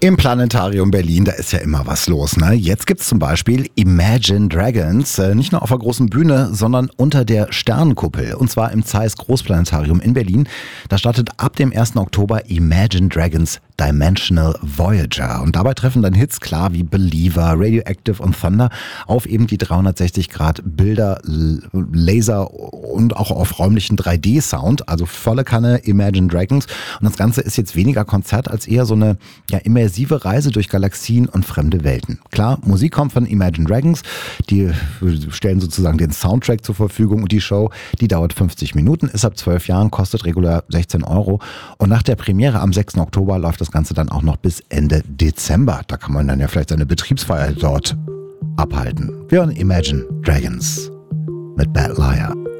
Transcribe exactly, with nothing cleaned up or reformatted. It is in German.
Im Planetarium Berlin, da ist ja immer was los, ne? Jetzt gibt's zum Beispiel Imagine Dragons, äh, nicht nur auf der großen Bühne, sondern unter der Sternenkuppel. Und zwar im Zeiss Großplanetarium in Berlin. Da startet ab dem ersten Oktober Imagine Dragons Dimensional Voyager. Und dabei treffen dann Hits klar wie Believer, Radioactive und Thunder auf eben die dreihundertsechzig Grad Bilder, Laser und auch auf räumlichen drei D Sound. Also volle Kanne Imagine Dragons. Und das Ganze ist jetzt weniger Konzert als eher so eine ja, immersive Reise durch Galaxien und fremde Welten. Klar, Musik kommt von Imagine Dragons. Die stellen sozusagen den Soundtrack zur Verfügung und die Show, die dauert fünfzig Minuten, ist ab zwölf Jahren, kostet regulär sechzehn Euro. Und nach der Premiere am sechsten Oktober läuft das Ganze dann auch noch bis Ende Dezember. Da kann man dann ja vielleicht seine Betriebsfeier dort abhalten. Wir hören Imagine Dragons mit Bad Liar.